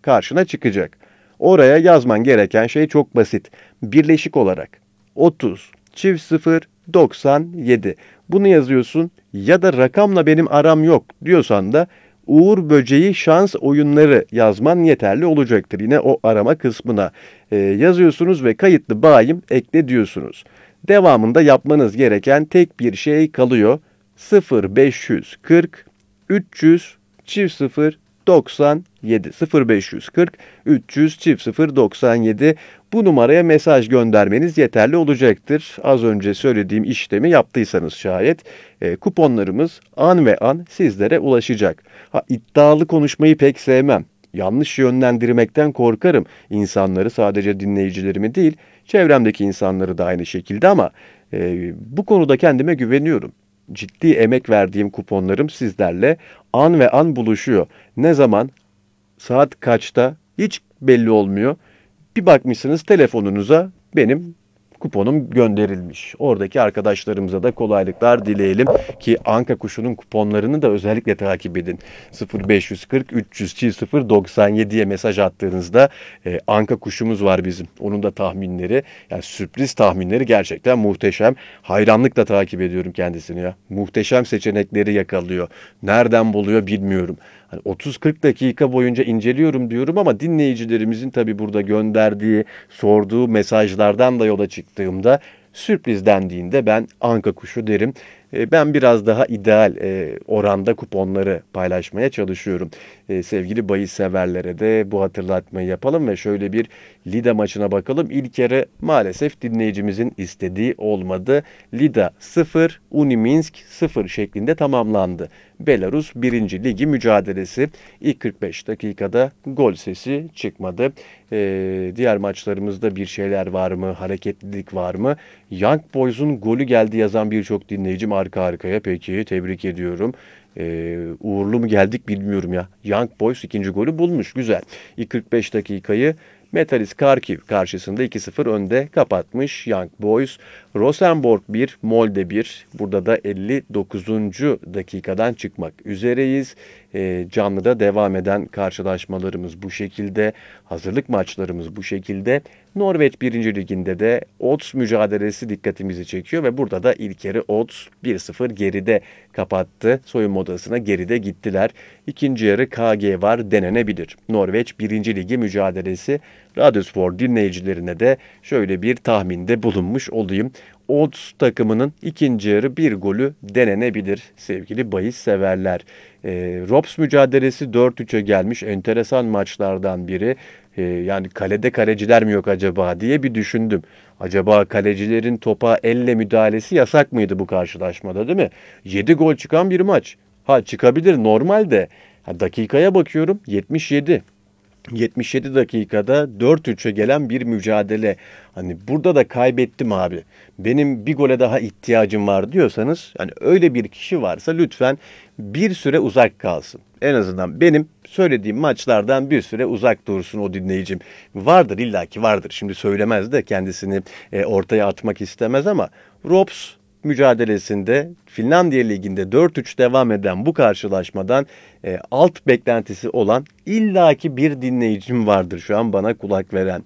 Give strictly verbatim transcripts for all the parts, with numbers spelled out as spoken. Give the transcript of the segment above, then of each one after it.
karşına çıkacak. Oraya yazman gereken şey çok basit. Birleşik olarak otuz çift sıfır doksan yedi. Bunu yazıyorsun ya da rakamla benim aram yok diyorsan da Uğur Böceği şans oyunları yazman yeterli olacaktır. Yine o arama kısmına e, yazıyorsunuz ve kayıtlı bayim ekle diyorsunuz. Devamında yapmanız gereken tek bir şey kalıyor. sıfır beş kırk üç yüz çift sıfır doksan yedi sıfır beş kırk üç yüz çift sıfır doksan yedi bu numaraya mesaj göndermeniz yeterli olacaktır. Az önce söylediğim işlemi yaptıysanız şayet e, kuponlarımız an ve an sizlere ulaşacak. Ha, iddialı konuşmayı pek sevmem. Yanlış yönlendirmekten korkarım. İnsanları, sadece dinleyicilerimi değil, çevremdeki insanları da aynı şekilde, ama e, bu konuda kendime güveniyorum. Ciddi emek verdiğim kuponlarım sizlerle an ve an buluşuyor. Ne zaman, saat kaçta hiç belli olmuyor. Bir bakmışsınız telefonunuza benim kuponum gönderilmiş. Oradaki arkadaşlarımıza da kolaylıklar dileyelim ki Anka Kuşu'nun kuponlarını da özellikle takip edin. sıfır beş kırk üç yüz sıfır doksan yediye mesaj attığınızda e, Anka Kuşumuz var bizim. Onun da tahminleri, yani sürpriz tahminleri gerçekten muhteşem. Hayranlıkla takip ediyorum kendisini ya. Muhteşem seçenekleri yakalıyor. Nereden buluyor bilmiyorum. Hani otuz kırk dakika boyunca inceliyorum diyorum ama dinleyicilerimizin tabii burada gönderdiği, sorduğu mesajlardan da yola çıktığımda sürpriz dendiğinde ben Anka Kuşu derim. E, Ben biraz daha ideal e, oranda kuponları paylaşmaya çalışıyorum. E, Sevgili bahis severlere de bu hatırlatmayı yapalım ve şöyle bir Lida maçına bakalım. İlk yarı maalesef dinleyicimizin istediği olmadı. Lida sıfır, Uniminsk sıfır şeklinde tamamlandı. Belarus birinci Ligi mücadelesi. İlk kırk beş dakikada gol sesi çıkmadı. Ee, diğer maçlarımızda bir şeyler var mı? Hareketlilik var mı? Young Boys'un golü geldi yazan birçok dinleyicim arka arkaya. Peki, tebrik ediyorum. Ee, uğurlu mu geldik bilmiyorum ya. Young Boys ikinci golü bulmuş. Güzel. İlk kırk beş dakikayı Metalist Kharkiv karşısında iki sıfır önde kapatmış Young Boys. Rosenborg bir, Molde bir. Burada da elli dokuzuncu dakikadan çıkmak üzereyiz. E, canlıda devam eden karşılaşmalarımız bu şekilde. Hazırlık maçlarımız bu şekilde. Norveç birinci Ligi'nde de Odds mücadelesi dikkatimizi çekiyor ve burada da ilk yarı Odds bir sıfır geride kapattı. Soyunma odasına geride gittiler. İkinci yarı K G var denenebilir. Norveç birinci Ligi mücadelesi. Radyospor dinleyicilerine de şöyle bir tahminde bulunmuş olayım. Odds takımının ikinci yarı bir golü denenebilir sevgili bahis severler. E, Rops mücadelesi dört üçe gelmiş, enteresan maçlardan biri. E, yani kalede kaleciler mi yok acaba diye bir düşündüm. Acaba kalecilerin topa elle müdahalesi yasak mıydı bu karşılaşmada, değil mi? yedi gol çıkan bir maç. Ha, çıkabilir normalde. Ha, dakikaya bakıyorum yetmiş yedi. yetmiş yedi dakikada dört üçe gelen bir mücadele. Hani burada da kaybettim abi. Benim bir gole daha ihtiyacım var diyorsanız, hani öyle bir kişi varsa lütfen bir süre uzak kalsın. En azından benim söylediğim maçlardan bir süre uzak dursun o dinleyicim. Vardır, illaki vardır. Şimdi söylemez de kendisini e, ortaya atmak istemez ama Rops mücadelesinde Finlandiya Ligi'nde dört üç devam eden bu karşılaşmadan e, alt beklentisi olan illaki bir dinleyicim vardır şu an bana kulak veren.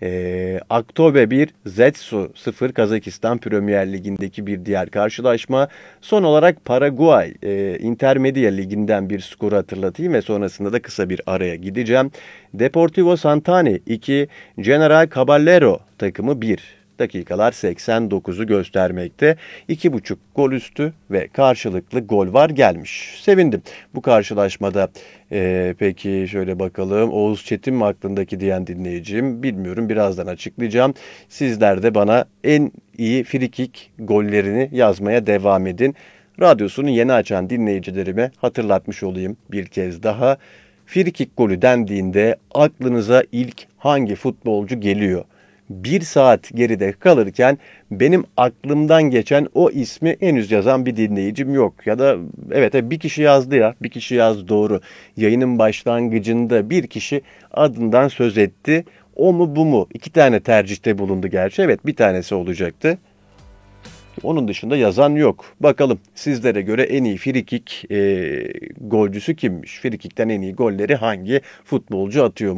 E, Aktobe bir, Zetsu sıfır Kazakistan Premier Ligi'ndeki bir diğer karşılaşma. Son olarak Paraguay e, Intermedia Ligi'nden bir skoru hatırlatayım ve sonrasında da kısa bir araya gideceğim. Deportivo Santani iki, General Caballero takımı bir. Dakikalar seksen dokuzu göstermekte. iki buçuk gol üstü ve karşılıklı gol var gelmiş. Sevindim bu karşılaşmada. Ee, peki şöyle bakalım. Oğuz Çetin mi aklındaki diyen dinleyicim? Bilmiyorum, birazdan açıklayacağım. Sizler de bana en iyi frikik gollerini yazmaya devam edin. Radyosunu yeni açan dinleyicilerime hatırlatmış olayım bir kez daha. Frikik golü dendiğinde aklınıza ilk hangi futbolcu geliyor? Bir saat geride kalırken benim aklımdan geçen o ismi henüz yazan bir dinleyicim yok. Ya da evet bir kişi yazdı ya, bir kişi yazdı, doğru. Yayının başlangıcında bir kişi adından söz etti. O mu bu mu? İki tane tercihte bulundu gerçi. Evet, bir tanesi olacaktı. Onun dışında yazan yok. Bakalım sizlere göre en iyi frikik e, golcüsü kimmiş? Frikikten en iyi golleri hangi futbolcu atıyor?